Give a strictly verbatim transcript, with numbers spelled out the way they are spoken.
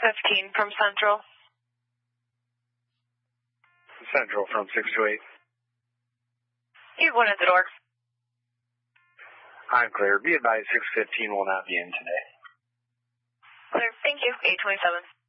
fifteen from Central. Central from six two eight. You have one at the door. I'm clear. Be advised six fifteen will not be in today. Clear. Thank you. eight twenty-seven.